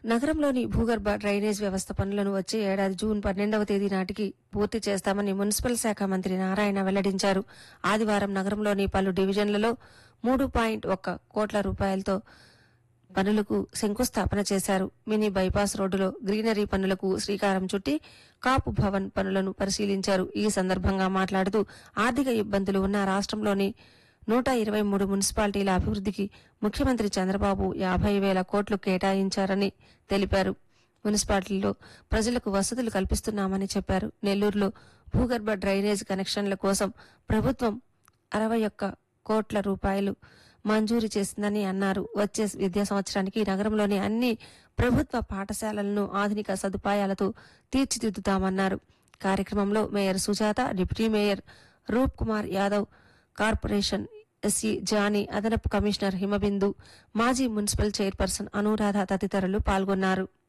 నగరంలోని భూగర్భ డ్రైనేజ్ వ్యవస్థ పనులను వచ్చే ఏడాది జూన్ 12వ తేదీ నాటికి పూర్తి చేస్తామని మున్సిపల్ శాఖ మంత్రి నారాయణ వెల్లడించారు. ఆదివారం నగరంలోని పలు డివిజన్లలో 3.1 కోట్ల రూపాయలతో పనులకు శంకుస్థాపన చేశారు. మినీ బైపాస్ రోడ్డులో గ్రీనరీ పనులకు శ్రీకారం చుట్టి కాపు భవన్ పనులను పరిశీలించారు. ఈ సందర్భంగా మాట్లాడుతూ ఆర్థిక ఇబ్బందులు ఉన్న రాష్ట్రంలోని 123 మున్సిపాలిటీల అభివృద్ధికి ముఖ్యమంత్రి చంద్రబాబు 50,000 కోట్లు కేటాయించారని తెలిపారు. మున్సిపాలిటీల్లో ప్రజలకు వసతులు కల్పిస్తున్నామని చెప్పారు. నెల్లూరులో భూగర్భ డ్రైనేజ్ కనెక్షన్ల కోసం ప్రభుత్వం 61 కోట్ల రూపాయలు మంజూరు చేసిందని అన్నారు. వచ్చే విద్యా సంవత్సరానికి నగరంలోని అన్ని ప్రభుత్వ పాఠశాలలను ఆధునిక సదుపాయాలతో తీర్చిదిద్దుతామన్నారు. కార్యక్రమంలో మేయర్ సుజాత, డిప్యూటీ మేయర్ రూప్ Kumar Yadav, corporation SC Johnny, అదనపు కమిషనర్ హిమబిందు, మాజీ మున్సిపల్ చైర్పర్సన్ అనురాధ తదితరులు పాల్గొన్నారు.